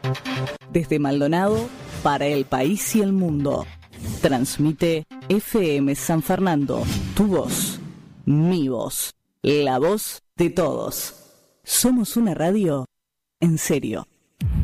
Desde Maldonado, para el país y el mundo. Transmite FM San Fernando. Tu voz, mi voz, la voz de todos. Somos una radio en serio.